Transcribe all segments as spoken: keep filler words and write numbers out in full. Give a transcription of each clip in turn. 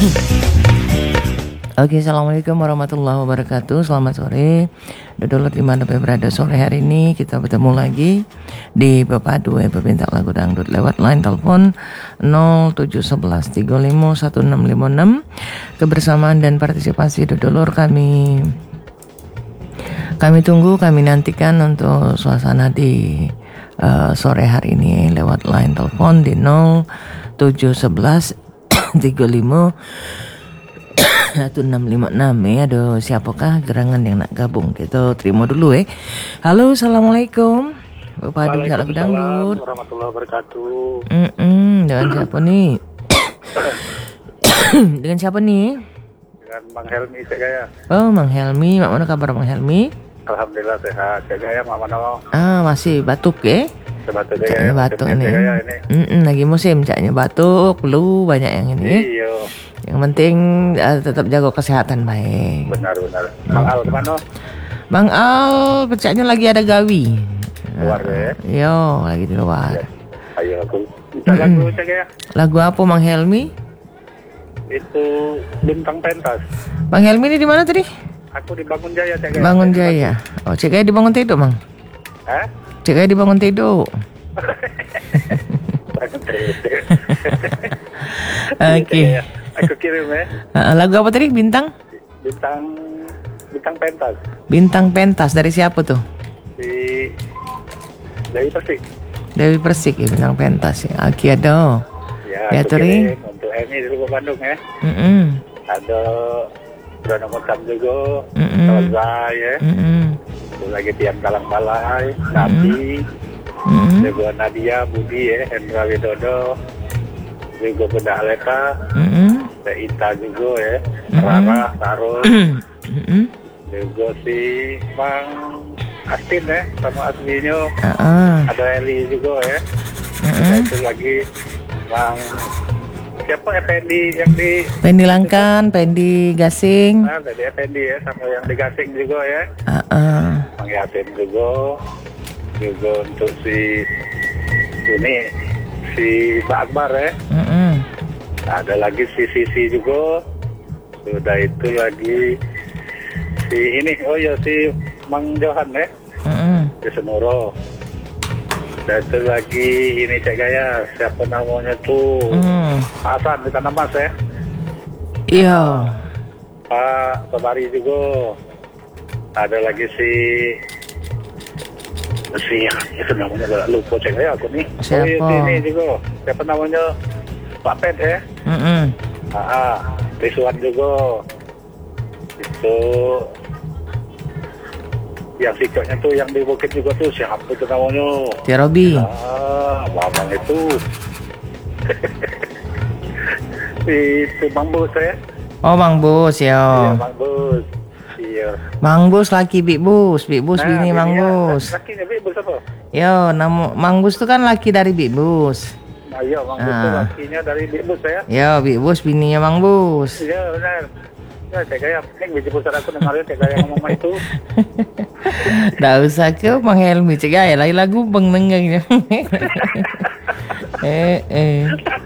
Oke, assalamualaikum warahmatullahi wabarakatuh. Selamat sore, dodolor dimana berada sore hari ini. Kita bertemu lagi di Pepadu ya, peminta lagu dangdut lewat line telepon nol tujuh satu satu tiga lima satu enam lima enam. Kebersamaan dan partisipasi dodolor kami kami tunggu, kami nantikan untuk suasana di uh, sore hari ini lewat line telepon di nol tujuh satu satu tiga lima satu enam lima enam ya. Aduh, siapakah gerangan yang nak gabung? Kita terima dulu eh. Halo, assalamualaikum. Bapak Adi lagu dangdut. Warahmatullahi wabarakatuh. Mm-mm, dengan siapa nih? Dengan siapa nih? Dengan Bang Helmi Cek Gaya. Oh, Bang Helmi. Mak mana kabar Bang Helmi? Alhamdulillah sehat. Cek Gaya mak mana? Ah, masih batuk eh? Sebatuk Cek Caknya Gaya. batuk Cek nih. Gaya ini. Mm-mm, lagi musim caknya batuk, flu banyak yang ini. Iya. Yang penting uh, tetap jaga kesehatan baik. Benar-benar. Bang Al kemana? Bang Al pecahnya lagi ada gawi. Luar ya. Yo, lagi di luar. Ya. Ayo aku. Kita lagu Cek Gaya. Lagu apa Bang Helmi? Itu Bintang Pentas. Bang Helmi ini di mana tadi? Aku di Bangun Jaya Cek Gaya. Bangun Jaya. Oh, cek aja di Bangun Tidur, Bang. Hah? Cek aja di Bangun Tidur. Bangun Jaya. Oke. Aku kirim ya. Uh, lagu apa tadi? Bintang? Bintang Bintang Pentas. Bintang Pentas dari siapa tuh? Di dari Persik. Dewi Persik ya, Bintang Pentas ya. Oke, ada. Ya, Ya, aku Turi. kirim untuk Emi di luar Bandung ya. Mm-mm. Ada Brono Motam juga, Mm-mm. Roza ya. Mm-mm. Ada lagi Tian Talang Balai, Nabi, Mm-mm. juga Nadia, Budi ya, Hendra Widodo, juga Bunda Aleta, Mm-mm. ada Ita juga ya, Mm-mm. Rara, Tarul, Mm-mm. juga si Bang Astin ya, sama Asminyo, Ah, ada Eli juga ya. Mm-mm. Ada itu lagi Bang siapa Effendi yang di Pendi Langkan, Pendi Gasing. nah, dari Effendi ya, sama yang di Gasing juga ya. Ah, ah. Bang Yasin juga, juga untuk si ini si Mbak Akbar ya. Mm-mm. Ada lagi si Sisi juga. Sudah itu lagi si ini, oh ya si Mang Johan ya, Mm-mm. di Senuro. Dan itu lagi ini Cek Gaya, siapa namanya tuh? Mm. Hasan di Tanah Mas ya. Iya. Pak Sobari juga. Ada lagi si si itu namanya gak lupa Cek Gaya aku nih. Siapa? Oh, iya, ini juga. Siapa namanya? Pak Pet ya. Mm-mm. Ah, Risuan juga. Itu yang sikapnya tuh yang di Bukit juga tuh siapa itu namanya? Tia Robi. Ah, Bambang itu. Itu Bang Bus ya. Oh, Bang Bus Iya, ya. Bang Bus. Iya. Bang Bus laki Big Bus, Big Bus bini Bang Bus. Lakinya Big Bus apa? Yo, nama Bang Bus tuh kan laki dari Big Bus. Nah, iya, Bang Bus itu Ah. lakinya dari Big Bus ya. Yo, Big Bus bininya Bang Bus. Iya, benar. Ya, Cek Gaya, penting biji besar aku dengarin Cek Gaya ngomong itu. Dah usah ke Bang Helmi cek gaya lain lagu Bang Nenggangnya. eh eh.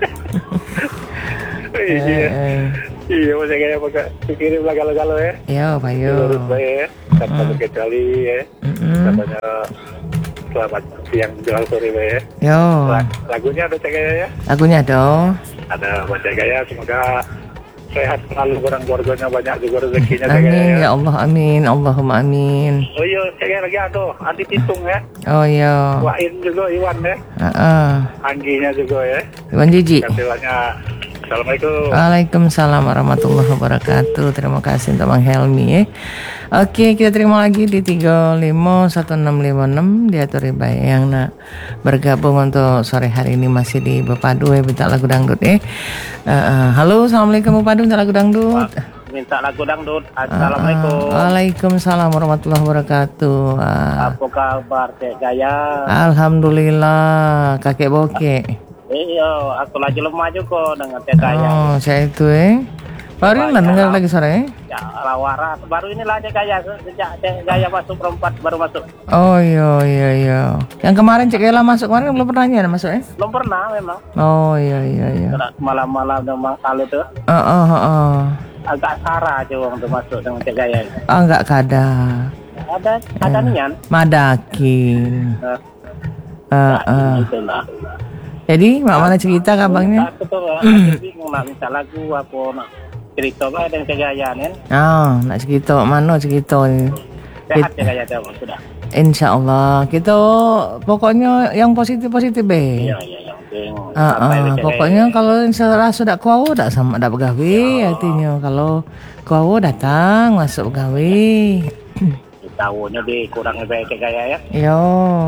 Iya. eh. Iya, Cek Gaya pakai pikirin lah galau-galau ya. Yo, Bayu. Lurus baik ya. Tanpa berkecuali ya. Mm-mm. Katanya selamat siang jual sore baik ya. Yo. Lag- Lagunya ada Cek Gaya ya. Lagunya dong. Ada buat Cek Gaya, semoga sehat selalu, barang keluarganya banyak juga rezekinya Cek Gaya Amin ya. ya Allah, amin. Allahumma amin. Oh iya, Cek Gaya lagi ada Andi Pitung ya. Oh yo. Wain juga Iwan ya. Heeh. Angginya juga ya. Iwan Jiji. Kasih banyak. Assalamualaikum. Waalaikumsalam warahmatullahi wabarakatuh. Terima kasih untuk Bang Helmi ya. Oke, kita terima lagi di tiga lima satu enam lima enam diatur baik yang nak bergabung untuk sore hari ini masih di Bepadu ya, minta lagu dangdut ya. Uh, uh, halo, assalamualaikum Bepadu, minta lagu dangdut. Minta lagu dangdut. Assalamualaikum. Uh, Waalaikumsalam warahmatullahi wabarakatuh. Uh, Apa kabar Cek Gaya? Alhamdulillah, kakek bokek. Iya, aku lagi lemah juga dengan Cek Gaya. Oh, saya itu eh. Baru Banyak. dengar lagi sore. Cak Lawara. Baru inilah Cek Gaya, sejak Cek Gaya masuk perempat baru masuk. Oh iya iya iya. Yang kemarin Cek Ella masuk kemarin belum pernah ya masuk ya? Belum pernah memang. Oh iya iya iya. Malam-malam memang kali itu. Oh oh oh. Agak sara aja orang tuh masuk dengan Cek Gaya. Oh enggak kada. Ada ada nian. Madakin. Nah, Uh, uh. itulah. Jadi mak mana cerita kabangnya? Aku tuh aku bingung nak minta lagu apa nak cerita lah dengan Cek Gaya nih. Oh, nak cerita mana cerita ni? Sehat Cek Gaya tu sudah. Insya Allah kita pokoknya yang positif positif be. Iya iya yang penting. Uh, uh, pokoknya kalau salah sudah kau dah sama dah bergawe artinya kalau kau datang masuk bergawe. Tahunya di kurang baik Cek Gaya ya. Yo.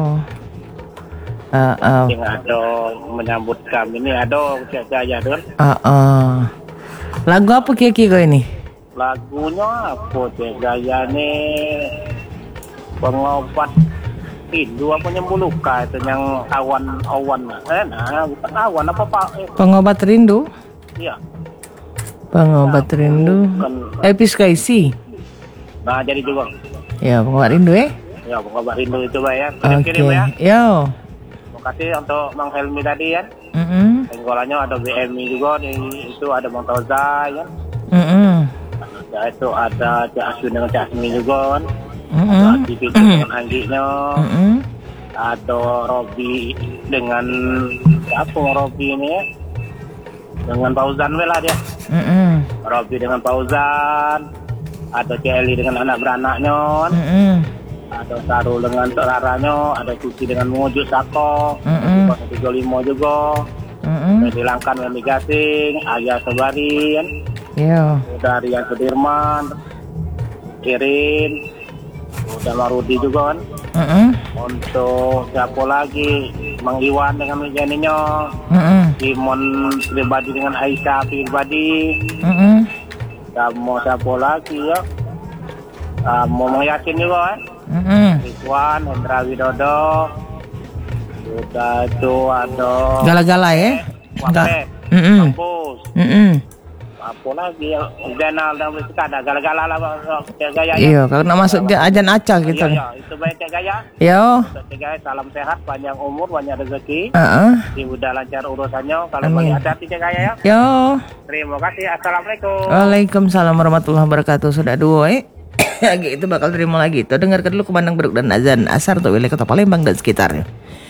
Uh, uh, Yang ada menyambut kami ini ada Cek Gaya tuh. uh, uh. Lagu apa kira-kira ini? Lagunya apa Cek Gaya nih? Pengobat rindu apa nyembuh luka itu yang awan-awan. Eh nah bukan awan apa pak? Eh, Pengobat rindu? iya. Pengobat Nah, rindu. bukan. Episkaisi. Nah jadi juga. Ya, pengobat rindu eh. Ya pengobat rindu itu Pak ya. Oke. Kirim-kirim ya. Yo. Terima kasih untuk Mang Helmi tadi ya. Mm-mm. Tenggolannya ada B M I juga di itu ada Bang Toza ya. Mm-mm. Ada itu ada Cak Asun dengan Cak Asmi juga kan. Mm-mm. Ada Aktivis dengan Angginya. Mm-mm. Ada Robi dengan siapa Robi ini ya? Dengan Fauzan lah dia. Mm-mm. Robi dengan Fauzan. Ada Celi dengan anak beranaknya. Mm-mm. Ada Sarul dengan saudaranya, ada Suci dengan mewujud Sako, Mm-mm. ada tiga puluh lima juga, Mm-mm. ada Dilangkan dengan Migasing, Ayah Sobari, Yo. udah Rian Sudirman, Irin, udah Marudi juga kan. Mm-mm. Untuk siapa lagi, Mang Iwan dengan Mijaninya, Mm-mm. Simon pribadi dengan Aisyah pribadi, Mm-mm. sama siapa lagi ya, sama Mang Yasin juga kan. Mm-mm. Ridwan, Hendra Widodo, udah itu ada Gala-gala ya? Enggak. Wapet, Mm-mm. Kampus, Mm-mm. apa lagi ya, Zainal dan Rizka ada gala-gala lah Cek Gaya ya. Iya, kalau nak masuk dia ajan acah gitu. Iya, iya, itu baik Cek Gaya. Yo. Untuk Cek Gaya salam sehat, panjang umur, banyak rezeki. Heeh. Si udah lancar urusannya, kalau Amin. banyak hati Cek Gaya ya. Yo. Terima kasih, assalamualaikum. Waalaikumsalam warahmatullahi wabarakatuh. Sudah dua eh. Lagi itu bakal terima lagi. Tuh dengarkan dulu kumandang beduk dan azan asar untuk wilayah Kota Palembang dan sekitarnya.